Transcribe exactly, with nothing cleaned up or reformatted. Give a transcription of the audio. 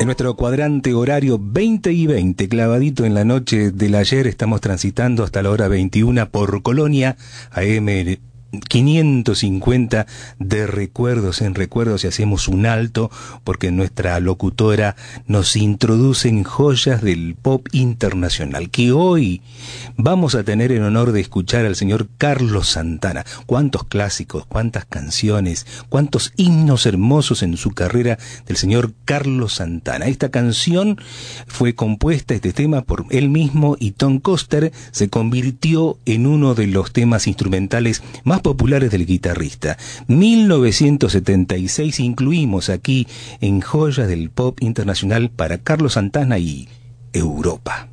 En nuestro cuadrante horario veinte y veinte, clavadito en la noche del ayer, estamos transitando hasta la hora veintiuna por Colonia, A M quinientos cincuenta de Recuerdos en Recuerdos, y hacemos un alto porque nuestra locutora nos introduce en joyas del pop internacional, que hoy vamos a tener el honor de escuchar al señor Carlos Santana. Cuántos clásicos, cuántas canciones, cuántos himnos hermosos en su carrera del señor Carlos Santana. Esta canción fue compuesta, este tema, por él mismo, y Tom Coster se convirtió en uno de los temas instrumentales más populares del guitarrista. mil novecientos setenta y seis incluimos aquí en Joyas del Pop Internacional para Carlos Santana y Europa.